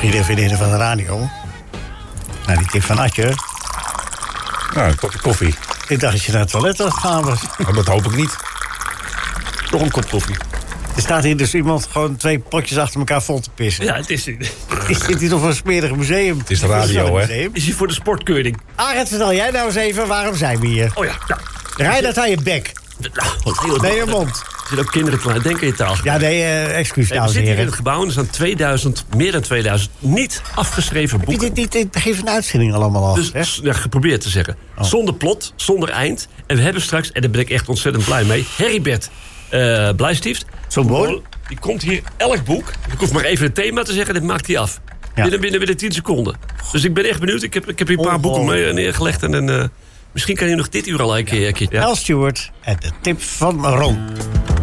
vrienden en vriendinnen van de radio. Nou, die tip van Adje. Nou, een kopje koffie. Ik dacht dat je naar het toilet gaan was. Oh, dat hoop ik niet. Nog een kop koffie. Er staat hier dus iemand gewoon 2 potjes achter elkaar vol te pissen. Ja, het is... Zit hier toch voor een smerig museum? Het is de radio, hè? Is hij voor de sportkeuring? Arend, vertel jij nou eens even, waarom zijn we hier? Oh ja, nou... Rijd dat aan je bek. Nee, je mond. Er zitten ook kinderen klaar. Denk aan je taal. Ja, nee, excuus, We dames en zitten hier in heren. het gebouw en er staan meer dan 2000 niet afgeschreven Heb je boeken. dit niet geef een uitzending allemaal af? Dus ja, geprobeerd te zeggen. Zonder plot, zonder eind. En we hebben straks, en daar ben ik echt ontzettend blij mee... Heribert Blijstift. Zo mooi. Die komt hier elk boek. Ik hoef maar even het thema te zeggen, dit maakt hij af. Ja. Binnen 10 seconden. Dus ik ben echt benieuwd. Ik heb hier een paar boeken mee neergelegd. En misschien kan je nog dit uur al een keer. Ja. Al Stewart en de tip van Ron.